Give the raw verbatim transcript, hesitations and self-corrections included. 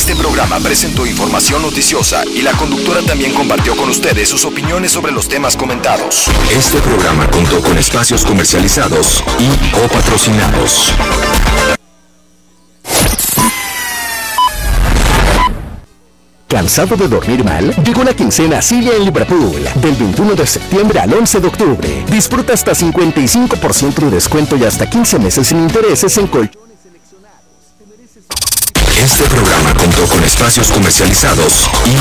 Este programa presentó información noticiosa y la conductora también compartió con ustedes sus opiniones sobre los temas comentados. Este programa contó con espacios comercializados y o patrocinados. ¿Cansado de dormir mal? Llegó la quincena Cilia en Liverpool. Del veintiuno de septiembre al once de octubre. Disfruta hasta cincuenta y cinco por ciento de descuento y hasta quince meses sin intereses en colchones seleccionados. Este programa contó con espacios comercializados y